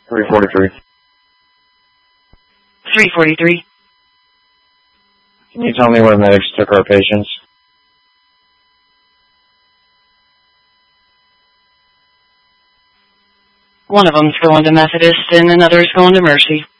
343. 343. Can you tell me where medics took our patients? One of them's going to Methodist and another's going to Mercy.